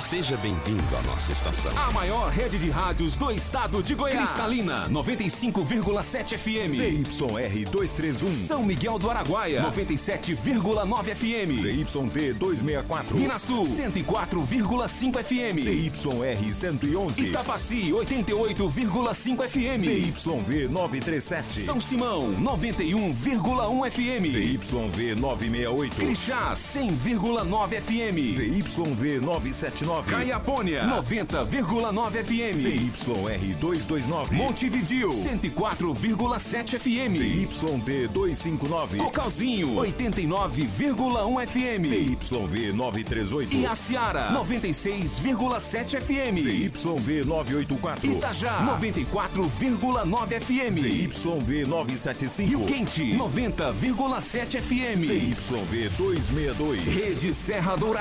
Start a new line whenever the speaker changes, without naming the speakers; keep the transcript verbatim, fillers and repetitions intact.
Seja bem-vindo à nossa estação.
A maior rede de rádios do estado de Goiás. Cristalina, noventa e cinco vírgula sete F M.
Z Y R duzentos e trinta e um.
São Miguel do Araguaia, noventa e sete vírgula nove F M.
Z Y T duzentos e sessenta e quatro.
Minas Sul, cento e quatro vírgula cinco F M.
Z Y R cento e onze.
Itapaci, oitenta e oito vírgula cinco F M.
Z Y V novecentos e trinta e sete.
São Simão, noventa e um vírgula um F M.
Z Y V novecentos e sessenta e oito.
Crixás, cem vírgula nove F M.
Z Y V novecentos e setenta e nove.
Caiapônia, noventa vírgula nove F M.
Z Y R duzentos e vinte e nove.
Montevidil, cento e quatro vírgula sete F M.
Z Y D duzentos e cinquenta e nove.
Cocalzinho, oitenta e nove vírgula um F M.
Z Y V novecentos e trinta e oito.
Iaciara, noventa e seis vírgula sete F M.
Z Y V novecentos e oitenta e quatro.
Itajá, noventa e quatro vírgula nove F M.
Z Y V novecentos e setenta e cinco.
Rio Quente, noventa vírgula sete F M.
Z Y V duzentos e sessenta e dois.
Rede Serra Dourada.